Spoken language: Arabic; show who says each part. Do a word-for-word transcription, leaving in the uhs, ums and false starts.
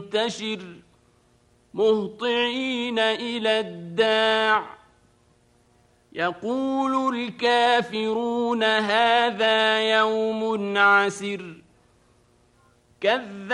Speaker 1: منتشر مهطعين إلى الداع يقول الكافرون هذا يوم عسر كذب